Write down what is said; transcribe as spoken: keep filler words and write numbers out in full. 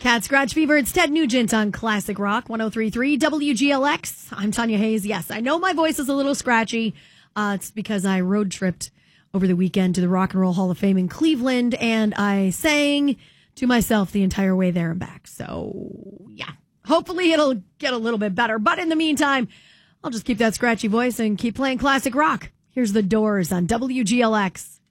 Cat Scratch Fever. It's Ted Nugent on Classic Rock one oh three point three W G L X. I'm Tanya Hayes. Yes, I know my voice is a little scratchy. Uh, it's because I road tripped over the weekend to the Rock and Roll Hall of Fame in Cleveland, and I sang to myself the entire way there and back. So, yeah, hopefully it'll get a little bit better. But in the meantime, I'll just keep that scratchy voice and keep playing classic rock. Here's The Doors on W G L X.